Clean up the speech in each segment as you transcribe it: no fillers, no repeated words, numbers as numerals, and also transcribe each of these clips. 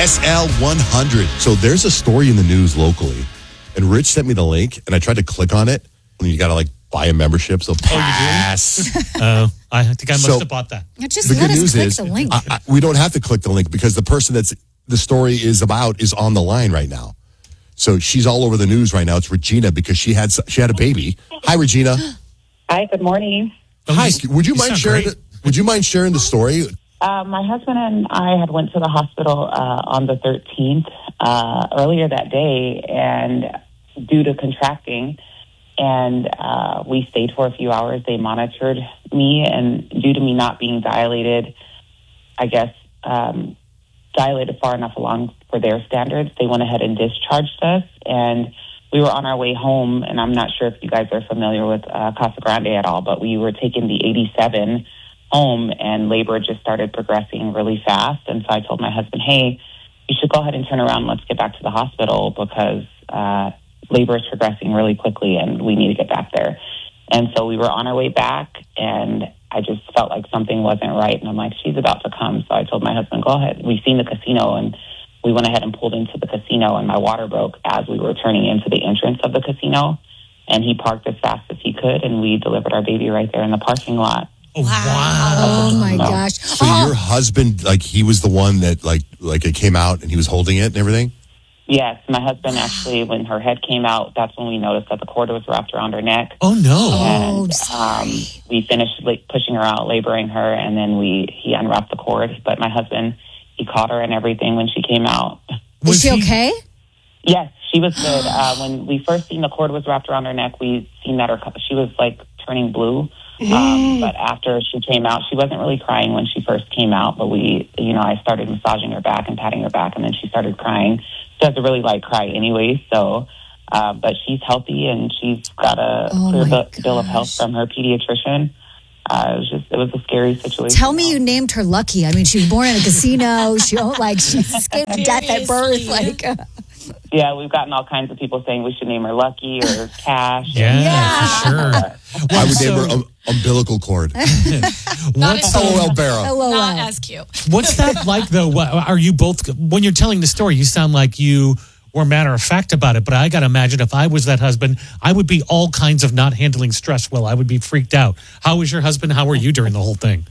SL100. So there's a story in the news locally, and Rich sent me the link, and I tried to click on it, and you got to buy a membership. So pass. I think I must have bought that. Just let us click the link. We don't have to click the link because the person that's the story is about is on the line right now. So she's all over the news right now. It's Regina because she had a baby. Hi, Regina. Hi, good morning. Hi. Would you mind sharing? Would you mind sharing the story? My husband and I had went to the hospital on the 13th earlier that day, and due to contracting, and we stayed for a few hours. They monitored me, and due to me not being dilated, I guess dilated far enough along for their standards, they went ahead and discharged us, and we were on our way home. And I'm not sure if you guys are familiar with Casa Grande at all, but we were taking the 87 home, and labor just started progressing really fast. And so I told my husband, hey, you should go ahead and turn around. Let's get back to the hospital because labor is progressing really quickly and we need to get back there. And so we were on our way back, and I just felt like something wasn't right. And I'm like, she's about to come. So I told my husband, go ahead. We've seen the casino, and we went ahead and pulled into the casino, and my water broke as we were turning into the entrance of the casino. And he parked as fast as he could, and we delivered our baby right there in the parking lot. Oh, wow. Oh, my gosh. So your husband, he was the one that, it came out and he was holding it and everything? Yes, my husband actually, when her head came out, that's when we noticed that the cord was wrapped around her neck. Oh, no. And we finished pushing her out, laboring her, and then he unwrapped the cord. But my husband, he caught her and everything when she came out. Was she okay? Yes, she was good. When we first seen the cord was wrapped around her neck, we seen that she was turning blue. But after she came out, she wasn't really crying when she first came out, but I started massaging her back and patting her back, and then she started crying. She doesn't really cry anyway, so, but she's healthy, and she's got a clear bill of health from her pediatrician. It was a scary situation. Tell me you named her Lucky. I mean, she was born in a casino. She escaped death at birth. Yeah, we've gotten all kinds of people saying we should name her Lucky or Cash. Yeah, for sure. I would name her umbilical cord. What's LOL Barra? Not as cute. What's that like, though? Are you both, when you're telling the story, you sound like you were matter of fact about it, but I got to imagine if I was that husband, I would be all kinds of not handling stress well. I would be freaked out. How was your husband? How were you during the whole thing?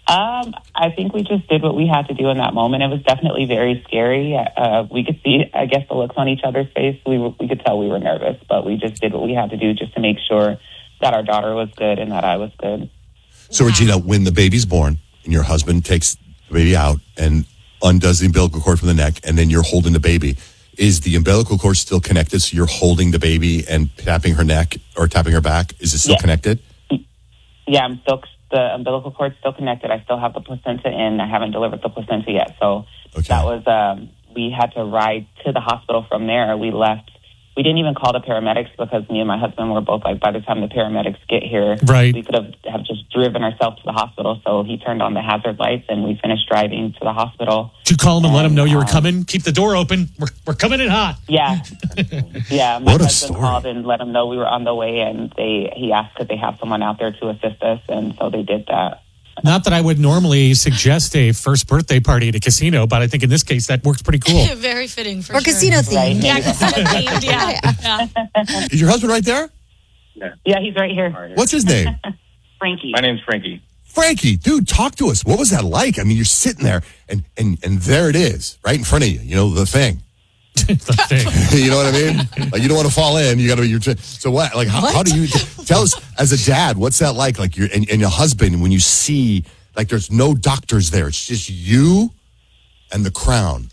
I think we just did what we had to do in that moment. It was definitely very scary. We could see, I guess, the looks on each other's face. We could tell we were nervous, but we just did what we had to do just to make sure that our daughter was good and that I was good. So, Regina, when the baby's born and your husband takes the baby out and undoes the umbilical cord from the neck, and then you're holding the baby, is the umbilical cord still connected? So you're holding the baby and tapping her neck or tapping her back? Is it still connected? Yeah, the umbilical cord's still connected. I still have the placenta in. I haven't delivered the placenta yet. So that was, we had to ride to the hospital from there. We left. We didn't even call the paramedics because me and my husband were both by the time the paramedics get here, we could have just driven ourselves to the hospital. So he turned on the hazard lights and we finished driving to the hospital. Did you call him and let him know you were coming? Keep the door open. We're coming in hot. Yeah. Yeah. My What a husband story. called and let him know we were on the way, and he asked could they have someone out there to assist us, and so they did that. Not that I would normally suggest a first birthday party at a casino, but I think in this case that works pretty cool. Very fitting for Or casino themed. Right. Yeah, casino themed. Yeah. Is your husband right there? Yeah, he's right here. What's his name? Frankie. My name's Frankie. Frankie, dude, talk to us. What was that like? I mean, you're sitting there and there it is, right in front of you, the thing. The thing. You know what I mean? You don't want to fall in. You got to be so what? How do you tell us as a dad? What's that like? And your husband when you see there's no doctors there. It's just you and the crown.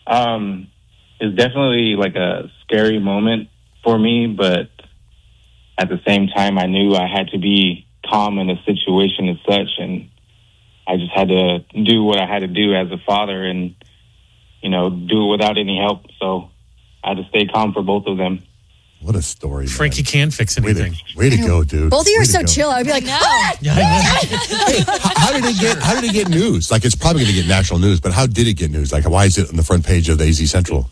It's definitely a scary moment for me, but at the same time, I knew I had to be calm in the situation as such, and I just had to do what I had to do as a father, and do it without any help. So I had to stay calm for both of them. What a story, man. Frankie can fix anything. Way to go, dude. Both of you Way are to so go. chill. I'd be like, No. Hey, how did it get news? It's probably going to get national news, but how did it get news? Why is it on the front page of the AZ Central?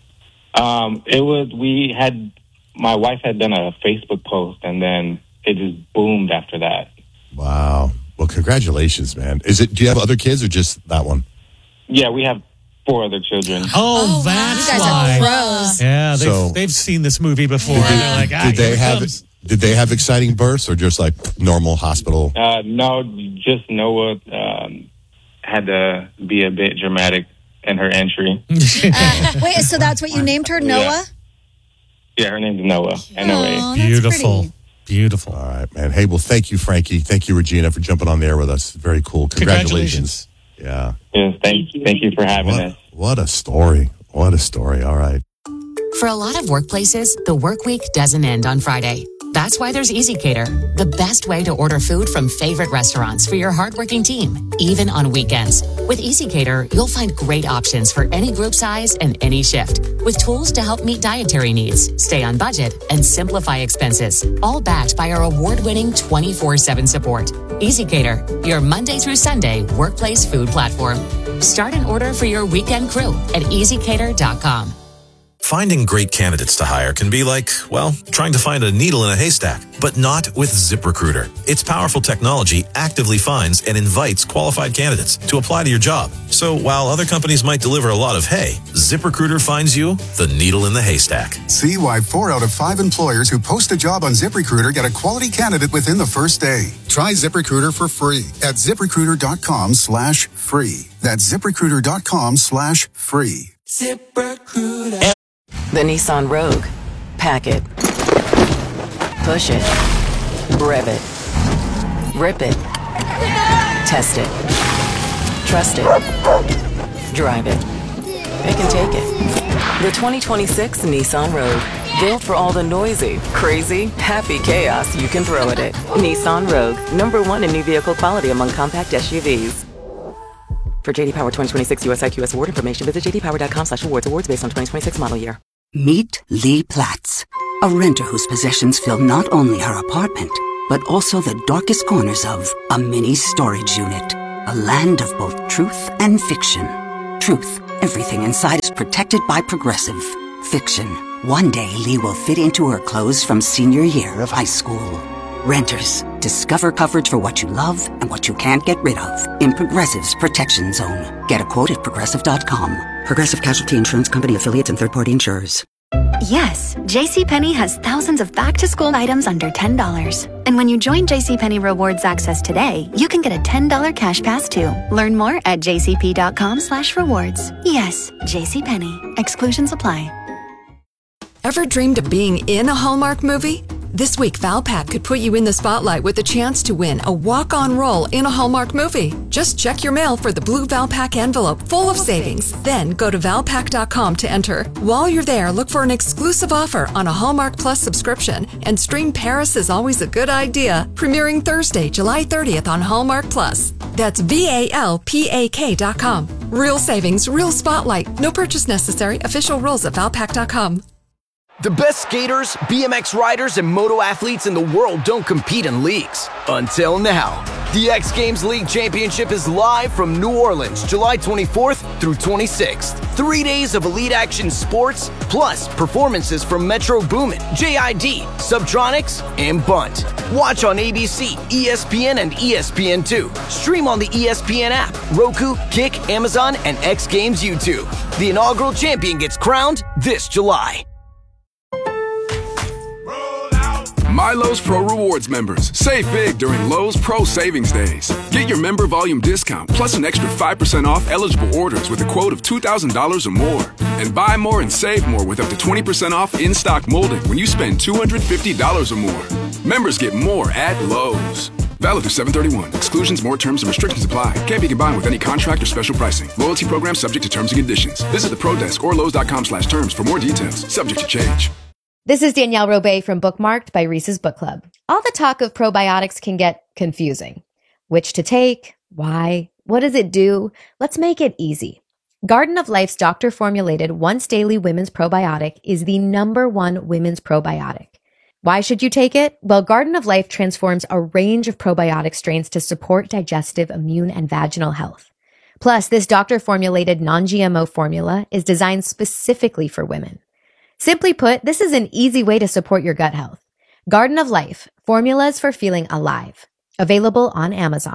It was, my wife had done a Facebook post, and then it just boomed after that. Wow. Well, congratulations, man. Do you have other kids or just that one? Yeah, we have 4 other children. Oh, Oh, that's You guys why. are pros. Yeah, So- they've seen this movie before. They're like, Did here they it have comes. did they have exciting births or just like normal hospital? No, just Noah had to be a bit dramatic in her entry. Wait, so that's what you named her, Noah? Yeah, her name's Noah. N-O-A. Oh, that's Beautiful. pretty. Beautiful. All right, man. Hey, well, thank you, Frankie. Thank you, Regina, for jumping on the air with us. Very cool. Congratulations. Yeah. Yes, thank you for having us. What a story. What a story. All right. For a lot of workplaces, the work week doesn't end on Friday. That's why there's EasyCater, the best way to order food from favorite restaurants for your hardworking team, even on weekends. With EasyCater, you'll find great options for any group size and any shift, with tools to help meet dietary needs, stay on budget, and simplify expenses, all backed by our award-winning 24/7 support. EasyCater, your Monday through Sunday workplace food platform. Start an order for your weekend crew at easycater.com. Finding great candidates to hire can be like, well, trying to find a needle in a haystack, but not with ZipRecruiter. Its powerful technology actively finds and invites qualified candidates to apply to your job. So while other companies might deliver a lot of hay, ZipRecruiter finds you the needle in the haystack. See why 4 out of 5 employers who post a job on ZipRecruiter get a quality candidate within the first day. Try ZipRecruiter for free at ZipRecruiter.com/free. That's ZipRecruiter.com/free. The Nissan Rogue. Pack it. Push it. Rev it. Rip it. Test it. Trust it. Drive it. Pick and take it. The 2026 Nissan Rogue. Built for all the noisy, crazy, happy chaos you can throw at it. Nissan Rogue. #1 in new vehicle quality among compact SUVs. For JD Power 2026 US IQS award information, visit jdpower.com/awards. Awards based on 2026 model year. Meet Lee Platts, a renter whose possessions fill not only her apartment, but also the darkest corners of a mini storage unit. A land of both truth and fiction. Truth, everything inside is protected by Progressive. Fiction, one day Lee will fit into her clothes from senior year of high school. Renters, discover coverage for what you love and what you can't get rid of in Progressive's Protection Zone. Get a quote at Progressive.com. Progressive Casualty Insurance Company affiliates and third-party insurers. Yes, JCPenney has thousands of back-to-school items under $10. And when you join JCPenney Rewards Access today, you can get a $10 cash pass too. Learn more at jcp.com/rewards. Yes, JCPenney. Exclusions apply. Ever dreamed of being in a Hallmark movie? This week, Valpak could put you in the spotlight with a chance to win a walk-on role in a Hallmark movie. Just check your mail for the blue Valpak envelope full of savings. Then go to Valpak.com to enter. While you're there, look for an exclusive offer on a Hallmark Plus subscription and stream Paris is Always a Good Idea, premiering Thursday, July 30th on Hallmark Plus. That's VALPAK.com. Real savings, real spotlight. No purchase necessary. Official rules at Valpak.com. The best skaters, BMX riders, and moto athletes in the world don't compete in leagues. Until now. The X Games League Championship is live from New Orleans, July 24th through 26th. 3 days of elite action sports, plus performances from Metro Boomin, JID, Subtronics, and Bunt. Watch on ABC, ESPN, and ESPN2. Stream on the ESPN app, Roku, Kick, Amazon, and X Games YouTube. The inaugural champion gets crowned this July. My Lowe's Pro Rewards members, save big during Lowe's Pro Savings Days. Get your member volume discount plus an extra 5% off eligible orders with a quote of $2,000 or more. And buy more and save more with up to 20% off in-stock molding when you spend $250 or more. Members get more at Lowe's. Valid through 7/31. Exclusions, more terms, and restrictions apply. Can't be combined with any contract or special pricing. Loyalty program subject to terms and conditions. Visit the Pro Desk or Lowes.com/terms for more details. Subject to change. This is Danielle Robay from Bookmarked by Reese's Book Club. All the talk of probiotics can get confusing. Which to take? Why? What does it do? Let's make it easy. Garden of Life's doctor-formulated once-daily women's probiotic is the #1 women's probiotic. Why should you take it? Well, Garden of Life transforms a range of probiotic strains to support digestive, immune, and vaginal health. Plus, this doctor-formulated non-GMO formula is designed specifically for women. Simply put, this is an easy way to support your gut health. Garden of Life, formulas for feeling alive. Available on Amazon.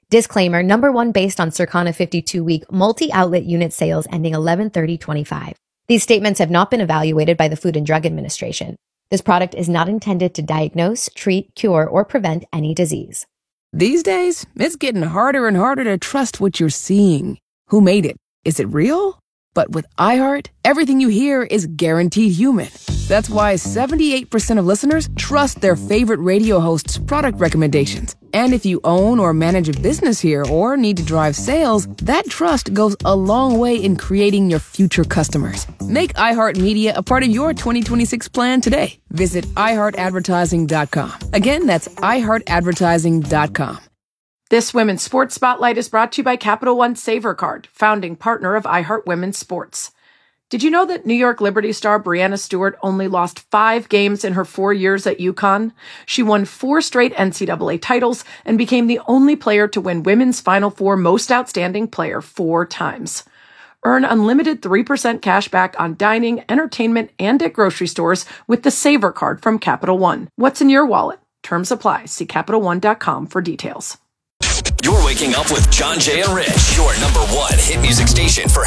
Disclaimer, number one based on Circana 52-week multi-outlet unit sales ending 11/30/25. These statements have not been evaluated by the Food and Drug Administration. This product is not intended to diagnose, treat, cure, or prevent any disease. These days, it's getting harder and harder to trust what you're seeing. Who made it? Is it real? But with iHeart, everything you hear is guaranteed human. That's why 78% of listeners trust their favorite radio host's product recommendations. And if you own or manage a business here or need to drive sales, that trust goes a long way in creating your future customers. Make iHeartMedia a part of your 2026 plan today. Visit iHeartAdvertising.com. Again, that's iHeartAdvertising.com. This Women's Sports Spotlight is brought to you by Capital One Saver Card, founding partner of iHeart Women's Sports. Did you know that New York Liberty star Breanna Stewart only lost 5 games in her 4 years at UConn? She won 4 straight NCAA titles and became the only player to win Women's Final Four Most Outstanding Player 4 times. Earn unlimited 3% cash back on dining, entertainment, and at grocery stores with the Saver Card from Capital One. What's in your wallet? Terms apply. See CapitalOne.com for details. You're waking up with John, Jay, and Rich, your number one hit music station for